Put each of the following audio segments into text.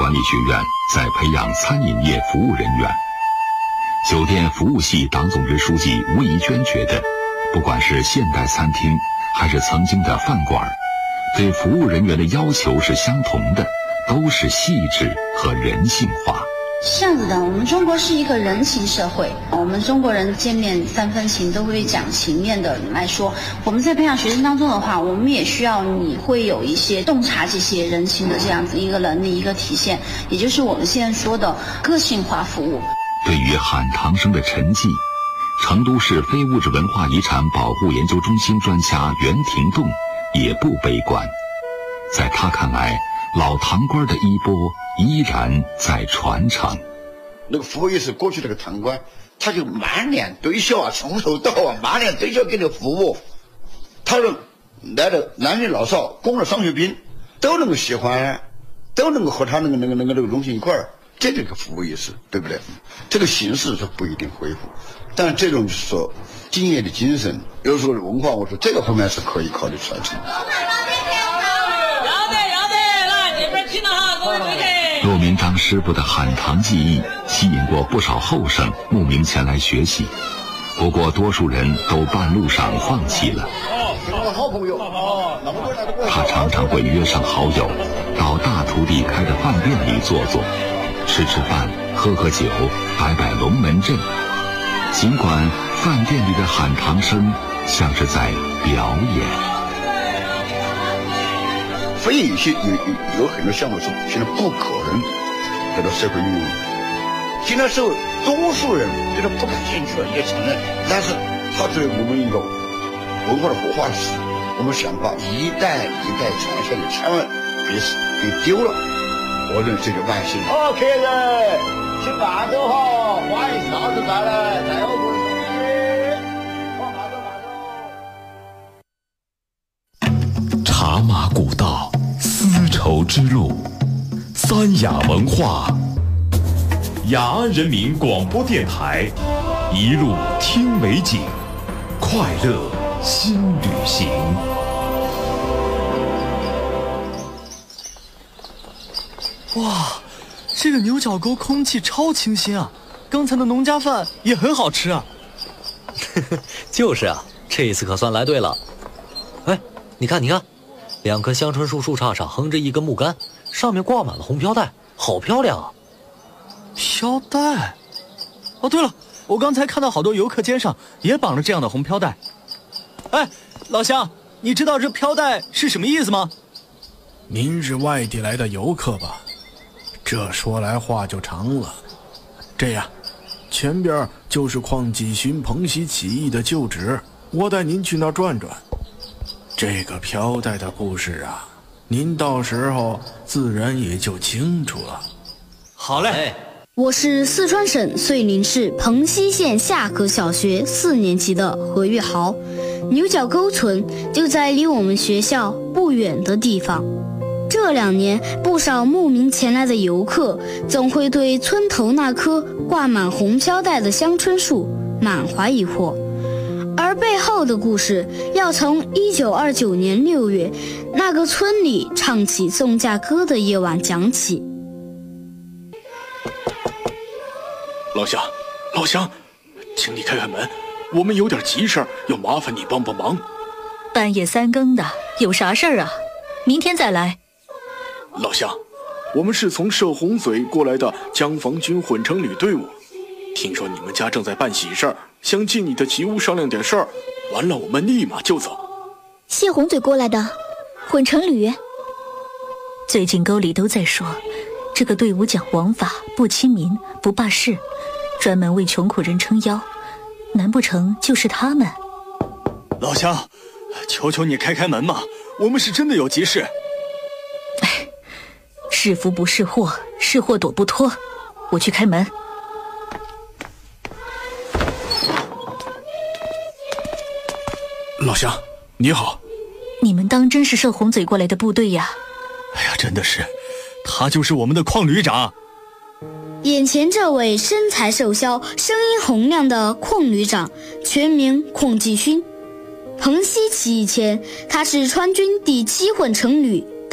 管理学院在培养餐饮业服务人员。酒店服务系党总支书记吴怡娟觉得，不管是现代餐厅还是曾经的饭馆，对服务人员的要求是相同的，都是细致和人性化。 是这样子的，我们中国是一个人情社会，我们中国人见面三分情，都会讲情面的来说。我们在培养学生当中的话，我们也需要你会有一些洞察这些人情的这样子一个能力，一个体现，也就是我们现在说的个性化服务。 对于喊堂声的沉寂，成都市非物质文化遗产保护研究中心专家袁廷栋也不悲观。在他看来，老堂倌的衣钵依然在传承。 那个服务意识，过去那个堂倌，他就满脸堆笑啊，从头到尾满脸堆笑给你服务，他说来的男女老少、工人、商学兵都能够喜欢，都能够和他那个融进一块儿，这个服务意识，对不对？这个形式是不一定恢复，但这种就是说敬业的精神，有时候文化，我说这个方面是可以考虑传承。 骆明章师傅的喊堂技艺吸引过不少后生慕名前来学习，不过多数人都半路上放弃了。他常常会约上好友到大徒弟开的饭店里坐坐，吃饭，喝酒，摆龙门阵。尽管饭店里的喊堂声像是在表演。 非有很多项目是现在不可能得到社会应用。现在是多数人觉得不感兴趣了，也承认，但是它作为我们一个文化的活化石，我们想把一代一代传下去，千万别丢了。我认为这就万幸。客人吃饭都好，欢迎下次再来，再有不同意。茶马古道，丝绸之路，三雅文化，雅安人民广播电台，一路听美景，快乐新旅行。 哇，这个牛角沟空气超清新啊！刚才的农家饭也很好吃啊。 就是啊，这一次可算来对了。哎，你看，两棵香椿树树杈上横着一根木杆，上面挂满了红飘带，好漂亮啊！ 飘带？哦，对了，我刚才看到好多游客肩上也绑了这样的红飘带。哎，老乡，你知道这飘带是什么意思吗？ 您是外地来的游客吧？这说来话就长了。这样，前边就是邝继勋彭溪起义的旧址，我带您去那儿转转。这个飘带的故事啊，您到时候自然也就清楚了。 好嘞。 我是四川省遂宁市彭溪县下河小学4年级的何玉豪，牛角沟村就在离我们学校不远的地方。这2年，不少慕名前来的游客总会对村头那棵挂满红飘带的香椿树满怀疑惑，而背后的故事要从1929年6月那个村里唱起送嫁歌的夜晚讲起。 老乡，请你开开门，我们有点急事儿，要麻烦你帮帮忙。 半夜3更的，有啥事儿啊？明天再来。 老乡，我们是从射洪嘴过来的江防军混成旅队伍，听说你们家正在办喜事儿，想进你的吉屋商量点事儿，完了我们立马就走。 谢洪嘴过来的混成旅，最近沟里都在说这个队伍讲王法，不亲民，不霸市，专门为穷苦人撑腰，难不成就是他们？ 老乡，求求你开门嘛，我们是真的有急事。 是福不是祸，是祸躲不脱，我去开门。 老乡，你好。 你们当真是射洪嘴过来的部队呀？ 哎呀，真的是，他就是我们的邝旅长。 眼前这位身材瘦削、声音洪亮的邝旅长，全名邝继勋。彭溪起义前，他是川军第7混成旅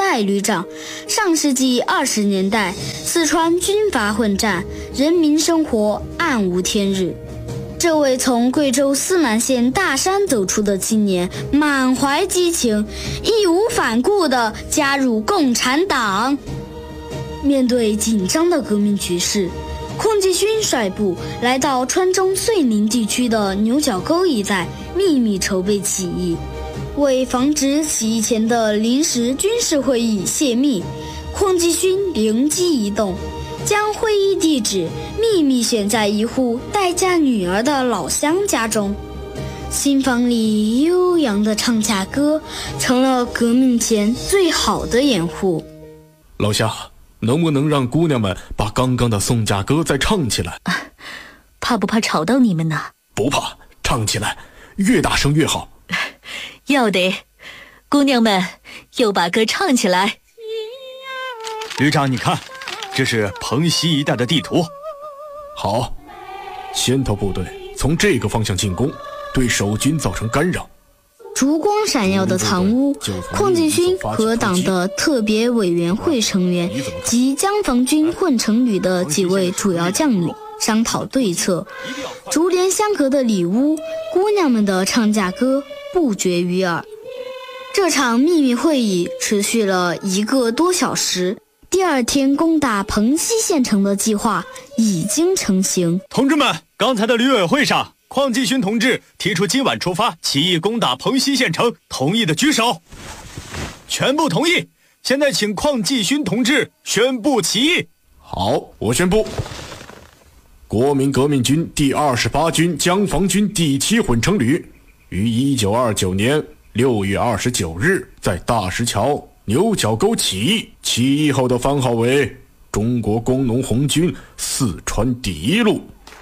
代旅长。上世纪20年代，四川军阀混战，人民生活暗无天日。这位从贵州思南县大山走出的青年，满怀激情，义无反顾地加入共产党。面对紧张的革命局势，邝继勋率部来到川中遂宁地区的牛角沟一带，秘密筹备起义。为防止起义前的临时军事会议泄密，邝继勋灵机一动，将会议地址秘密选在一户待嫁女儿的老乡家中。新房里悠扬的唱嫁歌成了革命前最好的掩护。 老乡，能不能让姑娘们把刚刚的送嫁歌再唱起来？ 怕不怕吵到你们呢？ 不怕，唱起来，越大声越好。 要得，姑娘们又把歌唱起来。 旅长，你看，这是彭溪一带的地图。 好，先头部队从这个方向进攻，对守军造成干扰。 烛光闪耀的藏屋，邝继勋和党的特别委员会成员及江防军混成旅的几位主要将领商讨对策。竹帘相隔的里屋，姑娘们的唱嫁歌不绝于耳。这场秘密会议持续了1个多小时。第2天攻打彭溪县城的计划已经成型。 同志们，刚才的旅委会上，邝继勋同志提出今晚出发起义攻打彭溪县城，同意的举手。全部同意。现在请邝继勋同志宣布起义。 好，我宣布，国民革命军第28军江防军第7混成旅于1929年6月29日在大石桥牛角沟起义，起义后的番号为中国工农红军四川第1路。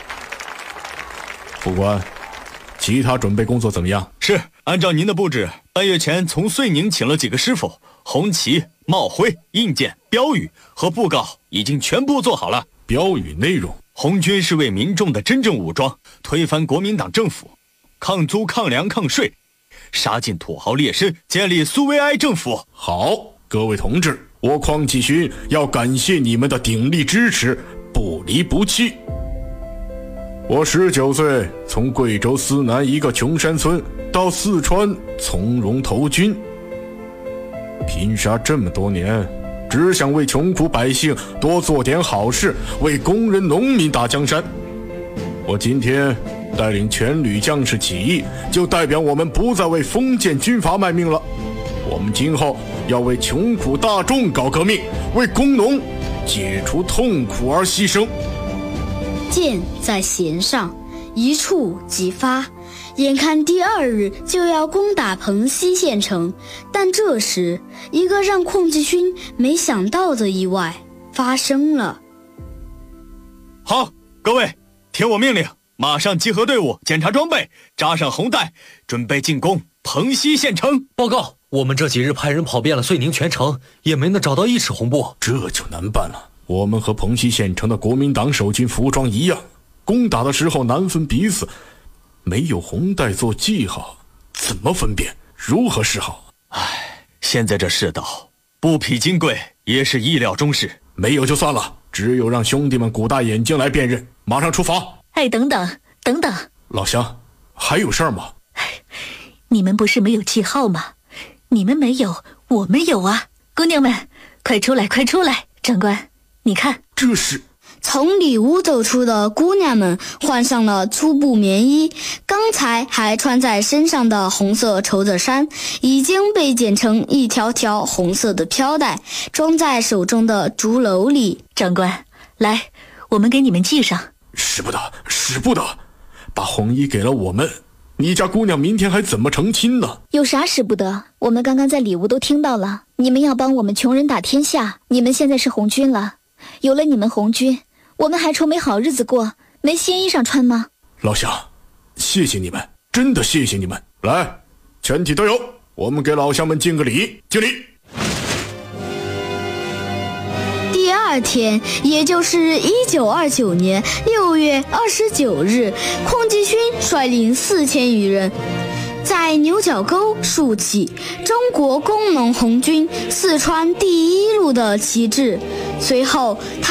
副官，其他准备工作怎么样？ 是，按照您的布置，半月前从遂宁请了几个师傅，红旗、帽徽、印鉴、标语和布告已经全部做好了。 标语内容： 红军是为民众的真正武装，推翻国民党政府，抗租、抗粮、抗税，杀尽土豪劣绅，建立苏维埃政府。 好，各位同志，我邝继勋要感谢你们的鼎力支持，不离不弃。我19岁从贵州思南一个穷山村到四川从容投军，拼杀这么多年，只想为穷苦百姓多做点好事，为工人农民打江山。我今天带领全旅将士起义，就代表我们不再为封建军阀卖命了。我们今后要为穷苦大众搞革命，为工农解除痛苦而牺牲。 箭在弦上，一触即发。眼看第2日就要攻打彭溪县城，但这时一个让邝继勋没想到的意外发生了。 好，各位，听我命令，马上集合队伍，检查装备，扎上红带，准备进攻彭溪县城。 报告，我们这几日派人跑遍了遂宁全城，也没能找到1尺红布。 这就难办了。我们和彭溪县城的国民党守军服装一样，攻打的时候难分彼此，没有红带做记号，怎么分辨？如何是好？ 现在这世道，不匹金贵也是意料中事。 没有就算了，只有让兄弟们鼓大眼睛来辨认。马上出发。 等等， 老乡，还有事儿吗？ 你们不是没有记号吗？你们没有，我们有啊！姑娘们，快出来！长官，你看， 这是从里屋走出的姑娘们换上了粗布棉衣，刚才还穿在身上的红色绸子衫已经被剪成一条条红色的飘带，装在手中的竹篓里。 长官，来，我们给你们系上。 使不得，把红衣给了我们，你家姑娘明天还怎么成亲呢？ 有啥使不得？我们刚刚在里屋都听到了，你们要帮我们穷人打天下，你们现在是红军了，有了你们红军，我们还愁没好日子过，没新衣裳穿吗？ 老乡，谢谢你们，真的谢谢你们。来，全体都有，我们给老乡们敬个礼，敬礼。 第2天，也就是1929年6月29日，邝继勋率领4000余人在牛角沟竖起中国工农红军四川第一路的旗帜。随后，